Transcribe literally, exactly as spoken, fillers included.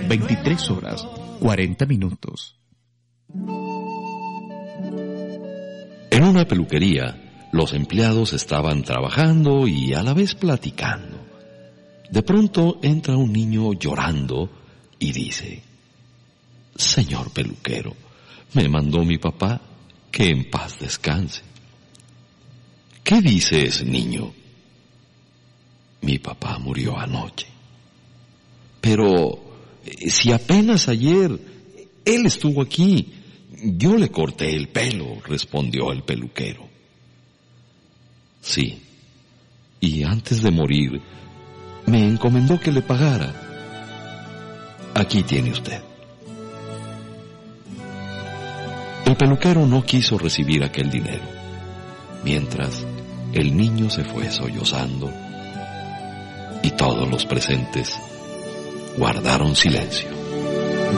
veintitrés horas, cuarenta minutos. En una peluquería, los empleados estaban trabajando y a la vez platicando. De pronto entra un niño llorando y dice: «Señor peluquero, me mandó mi papá que en paz descanse». «¿Qué dice ese niño?». «Mi papá murió anoche». «Pero si apenas ayer él estuvo aquí, yo le corté el pelo», respondió el peluquero. «Sí, y antes de morir me encomendó que le pagara. Aquí tiene usted». El peluquero no quiso recibir aquel dinero, mientras el niño se fue sollozando y todos los presentes guardaron silencio.